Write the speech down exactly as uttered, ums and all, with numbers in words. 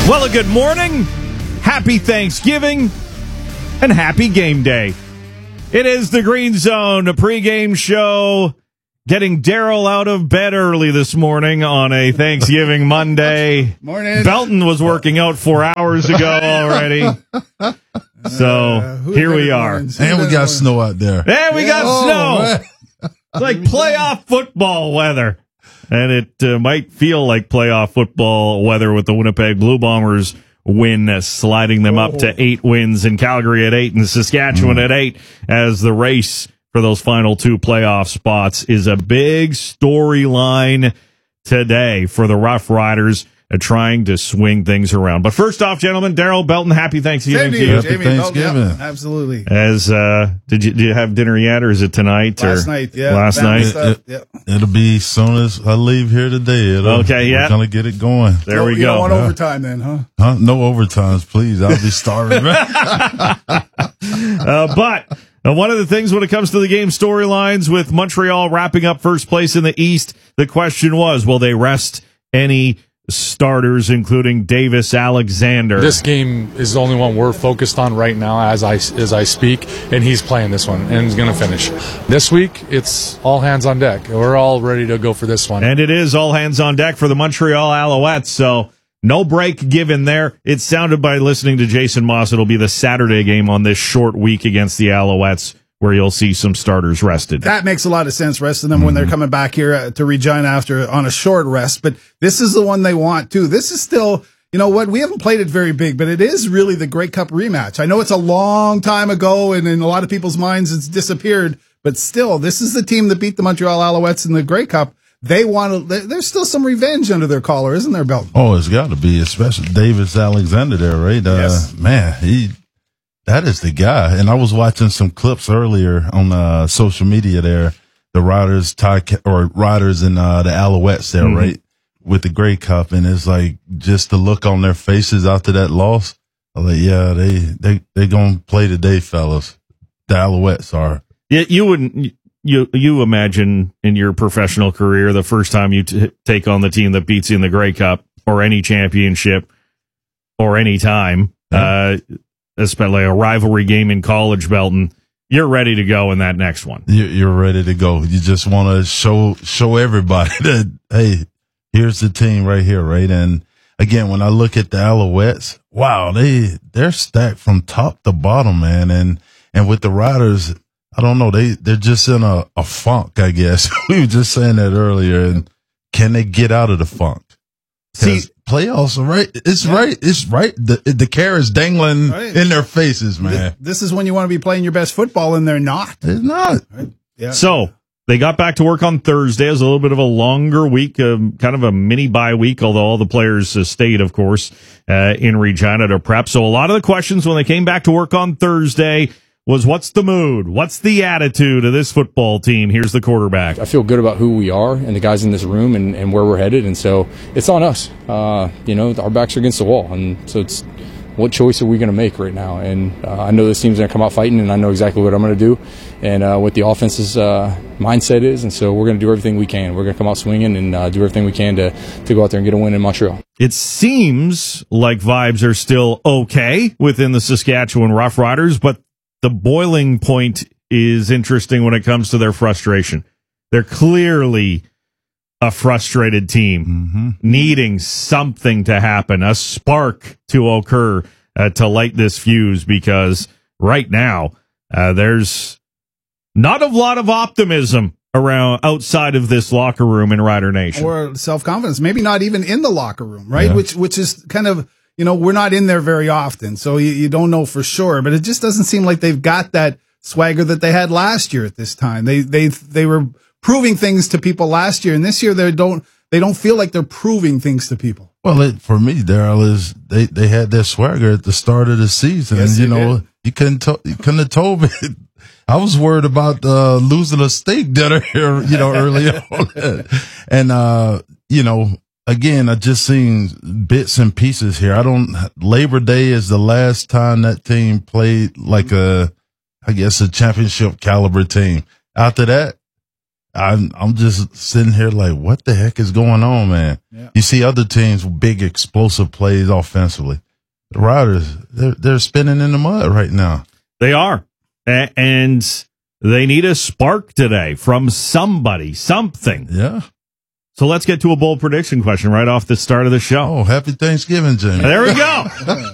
Well, a good morning, happy Thanksgiving, and happy game day. It is the Green Zone, a pregame show, getting Daryl out of bed early this morning on a Thanksgiving Monday. Morning. Belton was working out four hours ago already. So Uh, who here we did it are. once? And Who we did it got once? snow out there. And we got Oh, snow. man. It's like playoff football weather. And it uh, might feel like playoff football weather with the Winnipeg Blue Bombers win, uh, sliding them up to eight wins in Calgary at eight and Saskatchewan mm. at eight, as the race for those final two playoff spots is a big storyline today for the Rough Riders, uh, trying to swing things around. But first off, gentlemen, Daryl Belton, happy Thanksgiving to you. Happy Jamie, Thanksgiving. oh, yeah, absolutely. As uh, did you did you have dinner yet, or is it tonight? Last or night, yeah. Last Family night. stuff, It, yeah. It'll be soon as I leave here today. It'll, Okay, yeah. We're going to get it going. There No, we you go. don't want Yeah. overtime then, huh? Huh? No overtimes, please. I'll be starving. Uh, but uh, one of the things when it comes to the game storylines, with Montreal wrapping up first place in the East, the question was, will they rest any starters, including Davis Alexander? This game is the only one we're focused on right now as I, as I speak, and he's playing this one, and he's going to finish. This week, it's all hands on deck. We're all ready to go for this one. And it is all hands on deck for the Montreal Alouettes, so no break given there. It sounded, by listening to Jason Moss, it'll be the Saturday game on this short week against the Alouettes, where you'll see some starters rested. That makes a lot of sense, resting them mm-hmm. when they're coming back here uh, to Regina after on a short rest. But this is the one they want, too. This is still, you know what, we haven't played it very big, but it is really the Grey Cup rematch. I know it's a long time ago, and in a lot of people's minds it's disappeared, but still, this is the team that beat the Montreal Alouettes in the Grey Cup. They want to, there's still some revenge under their collar, isn't there, Belton? Oh, it's got to be, especially Davis Alexander there, right? Uh, Yes. Man, he... That is the guy. And I was watching some clips earlier on uh, social media there, the Riders tie or Riders and uh, the Alouettes there, mm-hmm. right, with the Grey Cup. And it's like just the look on their faces after that loss. I'm like, yeah, they, they, they're going to play today, fellas. The Alouettes are. Yeah, you wouldn't, you, you imagine in your professional career, the first time you t- take on the team that beats you in the Grey Cup or any championship or any time, yeah. uh, especially a rivalry game in college, Belton, you're ready to go in that next one. You're ready to go. You just want to show show everybody that, hey, here's the team right here, right? And again, when I look at the Alouettes, wow, they they're stacked from top to bottom, man. And and with the Riders, I don't know, they they're just in a, a funk, I guess. We were just saying that earlier. And can they get out of the funk? See, playoffs are right. It's yeah. right. It's right. The the carrot's dangling right in their faces, man. This is when you want to be playing your best football, and they're not. It's not. Right? Yeah. So they got back to work on Thursday. It was a little bit of a longer week, um, kind of a mini bye week, although all the players uh, stayed, of course, uh, in Regina to prep. So a lot of the questions when they came back to work on Thursday was, what's the mood? What's the attitude of this football team? Here's the quarterback. I feel good about who we are and the guys in this room and, and where we're headed, and so it's on us. Uh, you know, our backs are against the wall, and so it's what choice are we going to make right now? And uh, I know this team's going to come out fighting, and I know exactly what I'm going to do and uh, what the offense's uh, mindset is, and so we're going to do everything we can. We're going to come out swinging and uh, do everything we can to, to go out there and get a win in Montreal. It seems like vibes are still okay within the Saskatchewan Rough Riders, but the boiling point is interesting when it comes to their frustration. They're clearly a frustrated team, mm-hmm. needing something to happen, a spark to occur uh, to light this fuse, because right now uh, there's not a lot of optimism around outside of this locker room in Rider Nation. Or self-confidence, maybe not even in the locker room, right? Yeah. Which which is kind of, you know, we're not in there very often, so you, you don't know for sure. But it just doesn't seem like they've got that swagger that they had last year at this time. They they they were proving things to people last year, and this year they don't they don't feel like they're proving things to people. Well, it, for me, Daryl, is they, they had their swagger at the start of the season, Yes, and you they know did. you couldn't to, you couldn't have told me. I was worried about uh, losing a steak dinner here, you know, early on, and uh, you know. Again, I just seen bits and pieces here. I don't, Labor Day is the last time that team played like a, I guess, a championship caliber team. After that, I'm, I'm just sitting here like, what the heck is going on, man? Yeah. You see other teams with big explosive plays offensively. The Riders, they're, they're spinning in the mud right now. They are. A- and they need a spark today from somebody, something. Yeah. So let's get to a bold prediction question right off the start of the show. Oh, happy Thanksgiving, Jimmy. There we go.